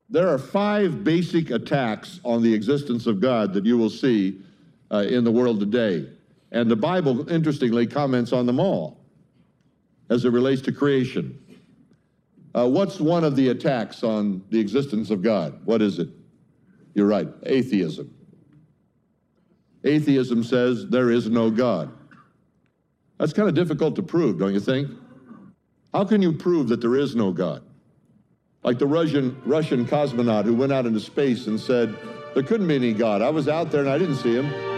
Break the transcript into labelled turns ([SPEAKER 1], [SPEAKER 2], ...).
[SPEAKER 1] There are 5 basic attacks on the existence of God that you will see in the world today. And the Bible, interestingly, comments on them all as it relates to creation. What's one of the attacks on the existence of God? What is it? You're right, atheism. Atheism says there is no God. That's kind of difficult to prove, don't you think? How can you prove that there is no God? Like the Russian cosmonaut who went out into space and said, there couldn't be any God. I was out there and I didn't see him.